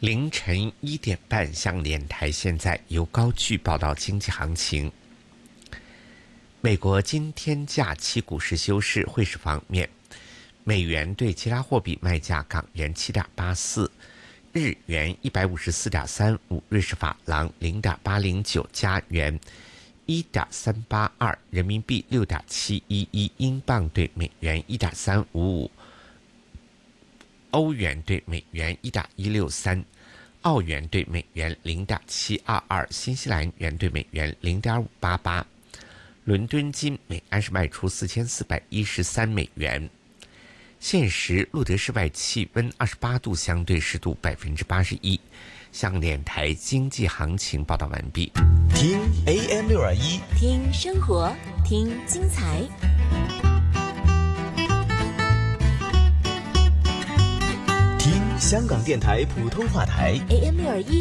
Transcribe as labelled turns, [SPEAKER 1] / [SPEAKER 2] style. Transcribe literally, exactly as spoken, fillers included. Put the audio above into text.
[SPEAKER 1] 凌晨一点半，向联台现在由高炬报道经济行情。美国今天假期股市休市，汇市方面，美元对其他货币卖价：港元七点八四，日元一百五十四点三五，瑞士法郎零点八零九，加元一点三八二，人民币六点七一一，英镑对美元一点三五五，欧元对美元一点一六三，澳元对美元零点七二二，新西兰元对美元零点五八八。伦敦金每安士卖出四千四百一十三美元。现时路德室外气温二十八度，相对湿度百分之八十一。向联台经济行情报道完毕。
[SPEAKER 2] 听 A M 六二一，
[SPEAKER 3] 听生活，听精彩。
[SPEAKER 2] 听香港电台普通话台
[SPEAKER 3] A M 六二一。